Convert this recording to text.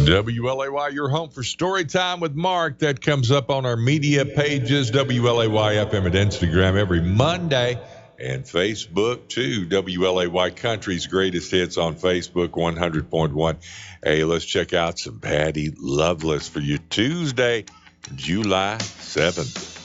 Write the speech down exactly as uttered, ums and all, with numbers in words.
W L A Y, your home for Story Time with Mark. That comes up on our media pages, W L A Y F M at Instagram every Monday, and Facebook too. W L A Y Country's Greatest Hits on Facebook, one hundred point one. Hey, let's check out some Patty Loveless for you Tuesday, July seventh.